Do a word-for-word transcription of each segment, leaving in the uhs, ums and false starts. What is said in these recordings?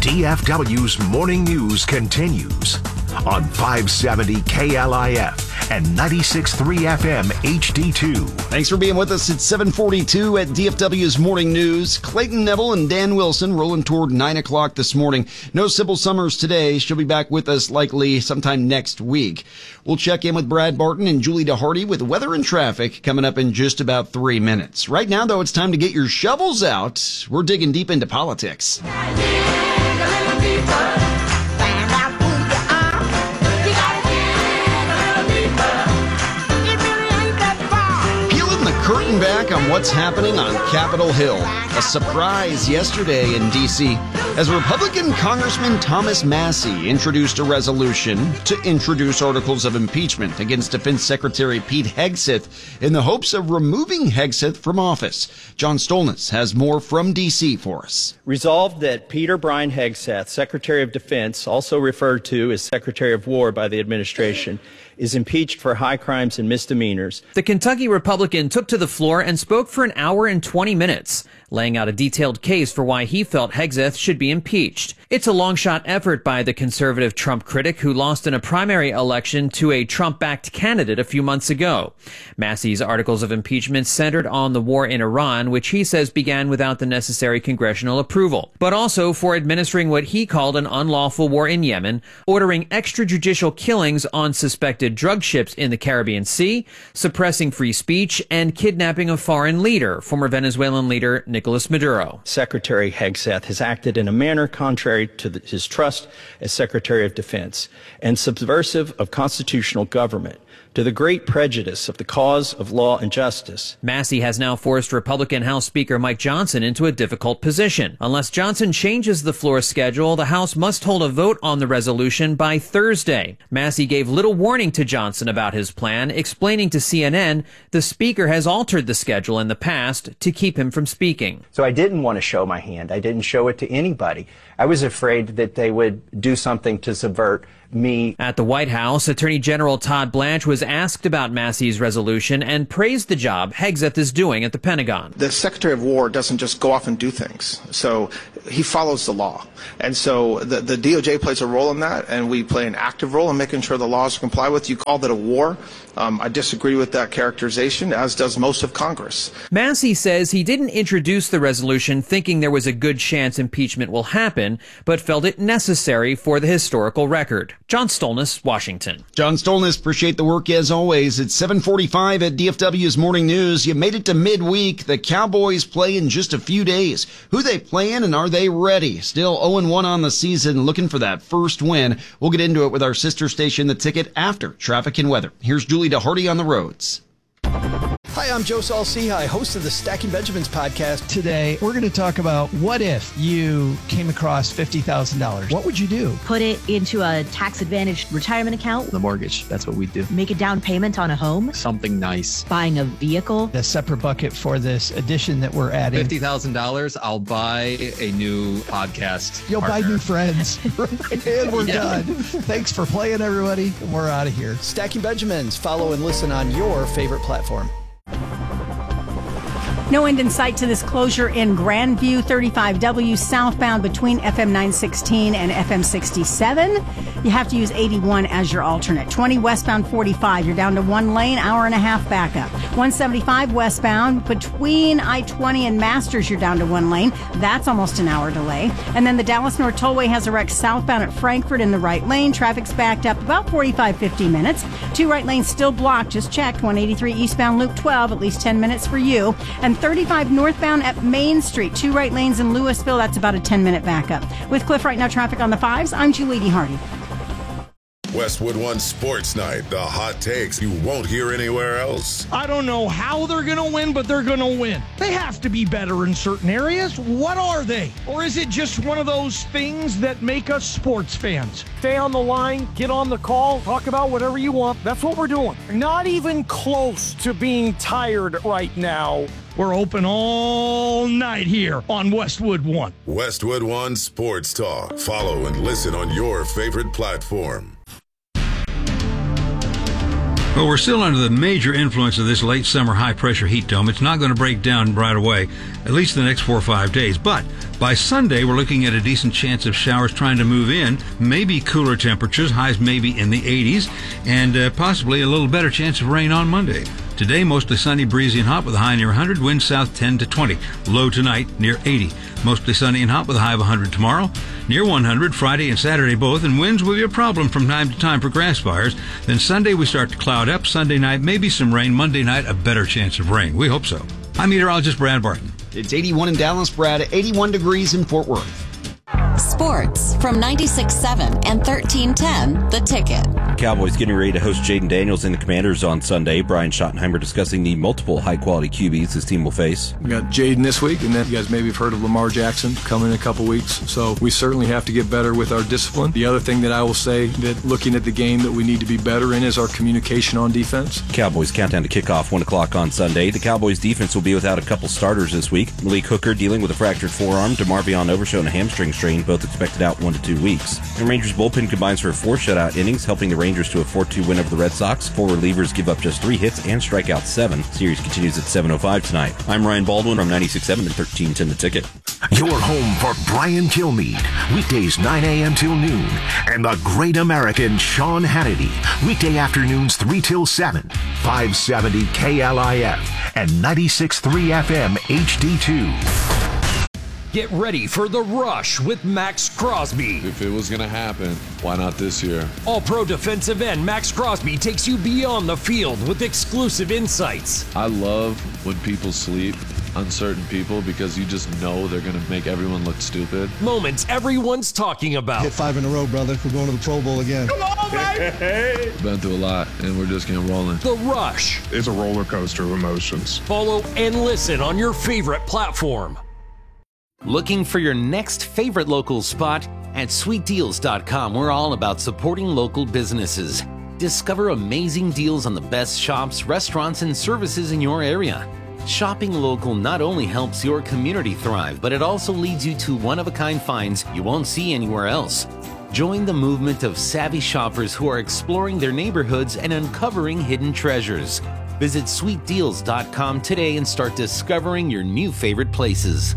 D F W's Morning News continues on five seventy K L I F and ninety-six point three F M H D two. Thanks for being with us at seven forty-two at D F W's Morning News. Clayton Neville and Dan Wilson rolling toward nine o'clock this morning. No Sybil Summers today. She'll be back with us likely sometime next week. We'll check in with Brad Barton and Julie DeHardy with weather and traffic coming up in just about three minutes. Right now, though, it's time to get your shovels out. We're digging deep into politics. Curtain back on what's happening on Capitol Hill. A surprise yesterday in D C as Republican Congressman Thomas Massie introduced a resolution to introduce articles of impeachment against Defense Secretary Pete Hegseth in the hopes of removing Hegseth from office. John Stolness has more from D C for us. Resolved that Peter Brian Hegseth, Secretary of Defense, also referred to as Secretary of War by the administration, is impeached for high crimes and misdemeanors. The Kentucky Republican took to the floor and spoke for an hour and twenty minutes, laying out a detailed case for why he felt Hegseth should be impeached. It's a long-shot effort by the conservative Trump critic who lost in a primary election to a Trump-backed candidate a few months ago. Massie's articles of impeachment centered on the war in Iran, which he says began without the necessary congressional approval, but also for administering what he called an unlawful war in Yemen, ordering extrajudicial killings on suspected drug ships in the Caribbean Sea, suppressing free speech, and kidnapping a foreign leader, former Venezuelan leader Nicolas Maduro. Secretary Hegseth has acted in a manner contrary to the, his trust as Secretary of Defense and subversive of constitutional government, to the great prejudice of the cause of law and justice. Massie has now forced Republican House Speaker Mike Johnson into a difficult position. Unless Johnson changes the floor schedule, the House must hold a vote on the resolution by Thursday. Massie gave little warning to Johnson about his plan, explaining to C N N the Speaker has altered the schedule in the past to keep him from speaking. So I didn't want to show my hand. I didn't show it to anybody. I was afraid that they would do something to subvert me. At the White House, Attorney General Todd Blanche was asked about Massie's resolution and praised the job Hegseth is doing at the Pentagon. The Secretary of War doesn't just go off and do things. So he follows the law. And so the, the D O J plays a role in that, and we play an active role in making sure the laws are complied with. You called it a war. Um, I disagree with that characterization, as does most of Congress. Massie says he didn't introduce the resolution thinking there was a good chance impeachment will happen, but felt it necessary for the historical record. John Stolness, Washington. John Stolness, appreciate the work as always. It's seven forty-five at D F W's Morning News. You made it to midweek. The Cowboys play in just a few days. Who they playing and are they ready? Still oh and one on the season, looking for that first win. We'll get into it with our sister station, The Ticket, after traffic and weather. Here's Julie DeHardy on the roads. Hi, I'm Joe Saul-Sehy, host of the Stacking Benjamins podcast. Today, we're going to talk about what if you came across fifty thousand dollars. What would you do? Put it into a tax-advantaged retirement account. The mortgage, that's what we do. Make a down payment on a home. Something nice. Buying a vehicle. A separate bucket for this addition that we're adding. fifty thousand dollars, I'll buy a new podcast You'll partner. buy new friends. And we're yeah. done. Thanks for playing, everybody. We're out of here. Stacking Benjamins. Follow and listen on your favorite platform. No end in sight to this closure in Grandview. thirty-five W southbound between F M nine sixteen and F M sixty-seven. You have to use eighty-one as your alternate. twenty westbound forty-five. You're down to one lane, hour and a half backup. one seventy-five westbound between I twenty and Masters. You're down to one lane. That's almost an hour delay. And then the Dallas North Tollway has a wreck southbound at Frankfort in the right lane. Traffic's backed up about forty-five, fifty minutes. Two right lanes still blocked. Just checked. one eighty-three eastbound Loop twelve, at least ten minutes for you. And thirty-five northbound at Main Street. Two right lanes in Louisville. That's about a ten minute backup. With Cliff Right Now traffic on the fives, I'm Julie DeHardy. Westwood One Sports Night, the hot takes you won't hear anywhere else. I don't know how they're going to win, but they're going to win. They have to be better in certain areas. What are they? Or is it just one of those things that make us sports fans? Stay on the line, get on the call, talk about whatever you want. That's what we're doing. Not even close to being tired right now. We're open all night here on Westwood One. Westwood One Sports Talk. Follow and listen on your favorite platform. Well, we're still under the major influence of this late summer high-pressure heat dome. It's not going to break down right away, at least the next four or five days. But by Sunday, we're looking at a decent chance of showers trying to move in, maybe cooler temperatures, highs maybe in the eighties, and uh, possibly a little better chance of rain on Monday. Today, mostly sunny, breezy, and hot with a high near one hundred, winds south ten to twenty. Low tonight near eighty. Mostly sunny and hot with a high of one hundred tomorrow. Near one hundred Friday and Saturday both, and winds will be a problem from time to time for grass fires. Then Sunday we start to cloud up. Sunday night, maybe some rain. Monday night, a better chance of rain. We hope so. I'm meteorologist Brad Barton. It's eighty-one in Dallas, Brad. eighty-one degrees in Fort Worth. Sports from ninety-six point seven and thirteen ten The Ticket. Cowboys getting ready to host Jaden Daniels and the Commanders on Sunday. Brian Schottenheimer discussing the multiple high-quality Q Bs his team will face. We got Jaden this week, and then you guys maybe have heard of Lamar Jackson coming in a couple weeks. So we certainly have to get better with our discipline. The other thing that I will say that looking at the game that we need to be better in is our communication on defense. Cowboys countdown to kickoff one o'clock on Sunday. The Cowboys defense will be without a couple starters this week. Malik Hooker dealing with a fractured forearm. DeMarvion Overshown a hamstring strain, both expected out one to two weeks. And Rangers bullpen combines for four shutout innings, helping the Rangers to a four two win over the Red Sox. Four relievers give up just three hits and strike out seven. Series continues at seven oh five tonight. I'm Ryan Baldwin from ninety-six point seven and thirteen ten The Ticket. Your home for Brian Kilmeade, weekdays nine a.m. till noon, and the great American Sean Hannity, weekday afternoons three till seven, five seventy K L I F and ninety-six point three F M H D two. Get ready for The Rush with Max Crosby. If it was going to happen, why not this year? All-pro defensive end Max Crosby takes you beyond the field with exclusive insights. I love when people sleep, uncertain people, because you just know they're going to make everyone look stupid. Moments everyone's talking about. Hit five in a row, brother. We're going to the Pro Bowl again. Come on, baby! Been through a lot, and we're just getting rolling. The Rush. It's a roller coaster of emotions. Follow and listen on your favorite platform. Looking for your next favorite local spot? At sweet deals dot com, we're all about supporting local businesses. Discover amazing deals on the best shops, restaurants, and services in your area. Shopping local not only helps your community thrive, but it also leads you to one-of-a-kind finds you won't see anywhere else. Join the movement of savvy shoppers who are exploring their neighborhoods and uncovering hidden treasures. Visit sweet deals dot com today and start discovering your new favorite places.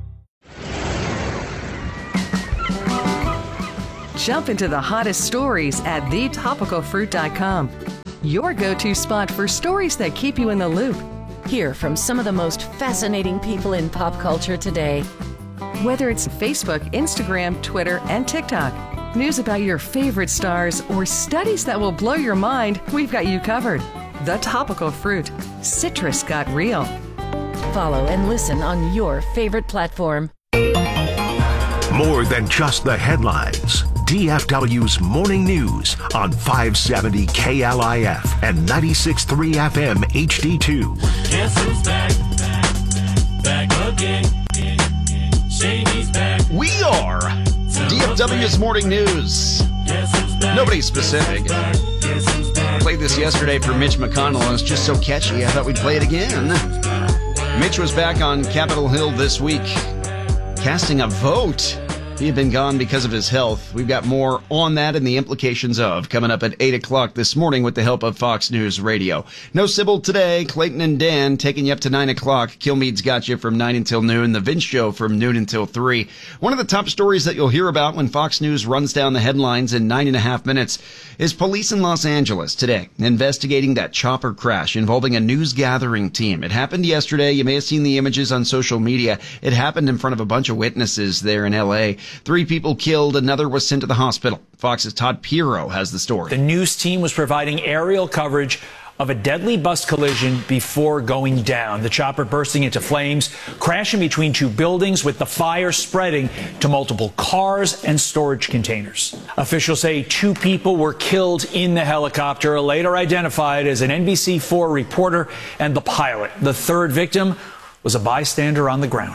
Jump into the hottest stories at the topical fruit dot com. Your go-to spot for stories that keep you in the loop. Hear from some of the most fascinating people in pop culture today. Whether it's Facebook, Instagram, Twitter, and TikTok, news about your favorite stars, or studies that will blow your mind, we've got you covered. The Topical Fruit. Citrus got real. Follow and listen on your favorite platform. More than just the headlines. D F W's Morning News on five seventy K L I F and ninety-six point three F M H D two. Guess who's back? Back, back again. Shady's back. We are D F W's Morning News. Nobody specific. Played this yesterday for Mitch McConnell, and it's just so catchy, I thought we'd play it again. Mitch was back on Capitol Hill this week, casting a vote. He had been gone because of his health. We've got more on that and the implications of coming up at eight o'clock this morning with the help of Fox News Radio. No Sybil today. Clayton and Dan taking you up to nine o'clock. Kilmeade's got you from nine until noon. The Vince Show from noon until three. One of the top stories that you'll hear about when Fox News runs down the headlines in nine and a half minutes is police in Los Angeles today investigating that chopper crash involving a news gathering team. It happened yesterday. You may have seen the images on social media. It happened in front of a bunch of witnesses there in L A. Three people killed. Another was sent to the hospital. Fox's Todd Pirro has the story. The news team was providing aerial coverage of a deadly bus collision before going down. The chopper bursting into flames, crashing between two buildings with the fire spreading to multiple cars and storage containers. Officials say two people were killed in the helicopter, later identified as an N B C four reporter and the pilot. The third victim was a bystander on the ground.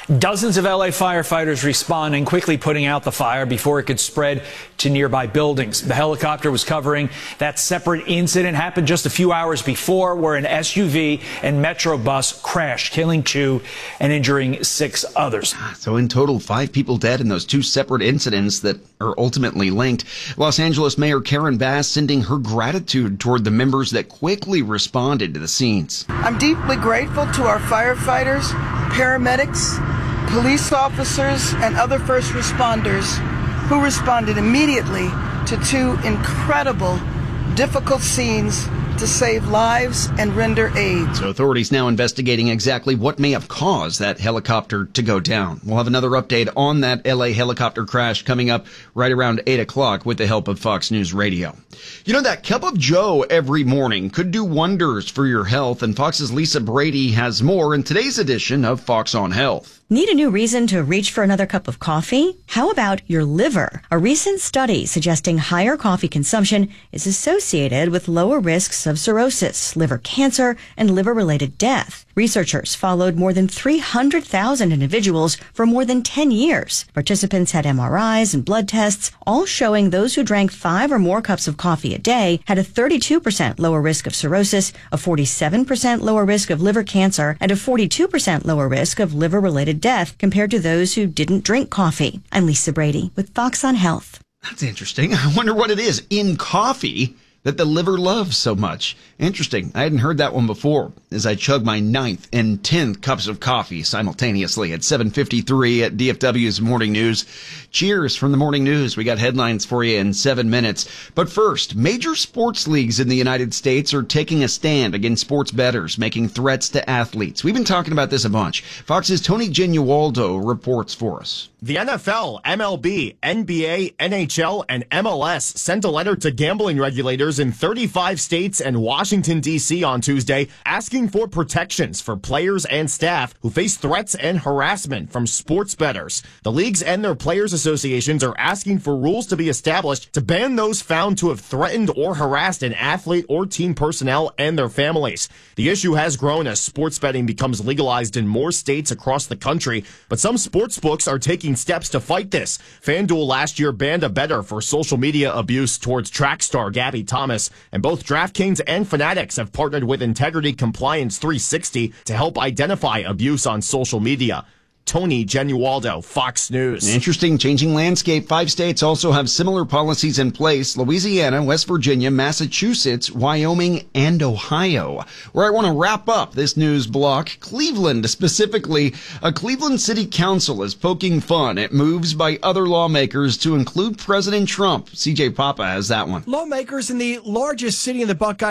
Dozens of L A firefighters responding, quickly putting out the fire before it could spread to nearby buildings. The helicopter was covering that separate incident happened just a few hours before, where an S U V and Metro bus crashed, killing two and injuring six others. So in total, five people dead in those two separate incidents that are ultimately linked. Los Angeles Mayor Karen Bass sending her gratitude toward the members that quickly responded to the scenes. I'm deeply grateful to our firefighters, paramedics, police officers, and other first responders who responded immediately to two incredible, difficult scenes to save lives and render aid. So authorities now investigating exactly what may have caused that helicopter to go down. We'll have another update on that L A helicopter crash coming up right around eight o'clock with the help of Fox News Radio. You know, that cup of joe every morning could do wonders for your health, and Fox's Lisa Brady has more in today's edition of Fox on Health. Need a new reason to reach for another cup of coffee? How about your liver? A recent study suggesting higher coffee consumption is associated with lower risks of cirrhosis, liver cancer, and liver-related death. Researchers followed more than three hundred thousand individuals for more than ten years. Participants had M R Is and blood tests, all showing those who drank five or more cups of coffee a day had a thirty-two percent lower risk of cirrhosis, a forty-seven percent lower risk of liver cancer, and a forty-two percent lower risk of liver-related death compared to those who didn't drink coffee. I'm Lisa Brady with Fox on Health. That's interesting. I wonder what it is in coffee that the liver loves so much. Interesting. I hadn't heard that one before as I chug my ninth and tenth cups of coffee simultaneously at seven fifty-three at D F W's Morning News. Cheers from the Morning News. We got headlines for you in seven minutes. But first, major sports leagues in the United States are taking a stand against sports bettors, making threats to athletes. We've been talking about this a bunch. Fox's Tony Genualdo reports for us. The N F L, M L B, N B A, N H L, and M L S sent a letter to gambling regulators in thirty-five states and Washington, D C on Tuesday, asking for protections for players and staff who face threats and harassment from sports bettors. The leagues and their players' associations are asking for rules to be established to ban those found to have threatened or harassed an athlete or team personnel and their families. The issue has grown as sports betting becomes legalized in more states across the country, but some sports books are taking steps to fight this. FanDuel last year banned a bettor for social media abuse towards track star Gabby Thomas, and both DraftKings and Fanatics have partnered with Integrity Compliance three sixty to help identify abuse on social media. Tony Genualdo, Fox News. An interesting changing landscape. Five states also have similar policies in place: Louisiana, West Virginia, Massachusetts, Wyoming, and Ohio. Where I want to wrap up this news block, Cleveland specifically. A Cleveland City Council is poking fun at moves by other lawmakers to include President Trump. C J Papa has that one. Lawmakers in the largest city in the Buckeye